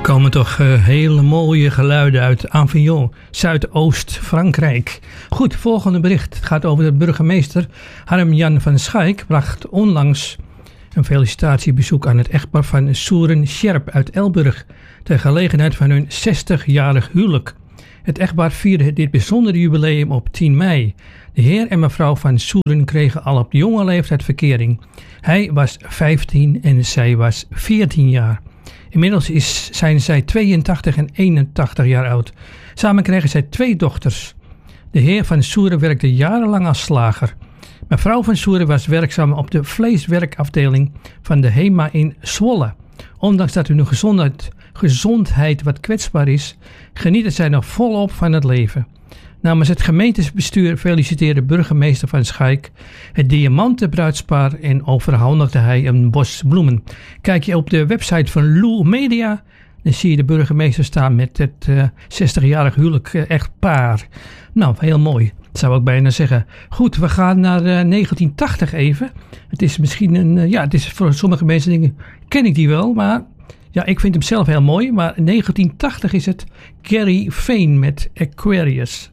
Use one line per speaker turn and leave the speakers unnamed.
Komen toch hele mooie geluiden uit Avignon, Zuidoost-Frankrijk. Goed, volgende bericht. Het gaat over de burgemeester Harm-Jan van Schaik. Bracht onlangs een felicitatiebezoek aan het echtpaar van Soeren Scherp uit Elburg. Ter gelegenheid van hun 60-jarig huwelijk. Het echtpaar vierde dit bijzondere jubileum op 10 mei. De heer en mevrouw van Soeren kregen al op de jonge leeftijd verkering. Hij was 15 en zij was 14 jaar. Inmiddels zijn zij 82 en 81 jaar oud. Samen krijgen zij 2 dochters. De heer van Soeren werkte jarenlang als slager. Mevrouw van Soeren was werkzaam op de vleeswerkafdeling van de HEMA in Zwolle. Ondanks dat hun gezondheid wat kwetsbaar is, genieten zij nog volop van het leven. Namens het gemeentesbestuur feliciteerde burgemeester van Schaik het diamantenbruidspaar en overhandigde hij een bos bloemen. Kijk je op de website van Lou Media, dan zie je de burgemeester staan met het 60-jarig huwelijk echtpaar. Nou, heel mooi, zou ik bijna zeggen. Goed, we gaan naar 1980 even. Het is misschien het is voor sommige mensen dingen, ken ik die wel, maar ja, ik vind hem zelf heel mooi. Maar 1980 is het Gary Vane met Aquarius.